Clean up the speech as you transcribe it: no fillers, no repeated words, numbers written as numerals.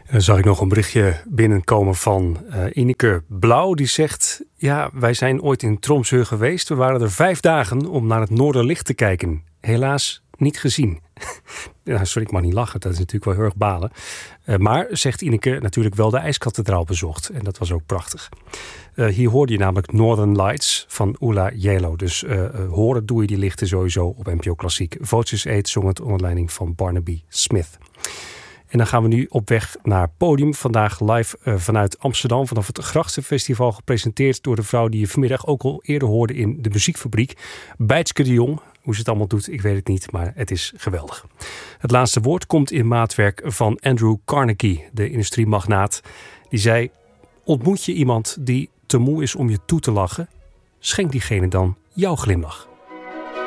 Dan zag ik nog een berichtje binnenkomen van Ineke Blauw. Die zegt, ja, wij zijn ooit in Tromsø geweest. We waren er 5 dagen om naar het Noorderlicht te kijken. Helaas niet gezien. Ja, sorry, ik mag niet lachen. Dat is natuurlijk wel heel erg balen. Maar, zegt Ineke, natuurlijk wel de IJskathedraal bezocht. En dat was ook prachtig. Hier hoorde je namelijk Northern Lights van Ulla Yelo. Dus horen doe je die lichten sowieso op NPO Klassiek. Voices 8 zong het onder leiding van Barnaby Smith. En dan gaan we nu op weg naar Podium. Vandaag live vanuit Amsterdam, vanaf het Grachtenfestival. Gepresenteerd door de vrouw die je vanmiddag ook al eerder hoorde in de muziekfabriek. Bijtske de Jong. Hoe ze het allemaal doet, ik weet het niet, maar het is geweldig. Het laatste woord komt in maatwerk van Andrew Carnegie, de industriemagnaat. Die zei, ontmoet je iemand die te moe is om je toe te lachen? Schenk diegene dan jouw glimlach.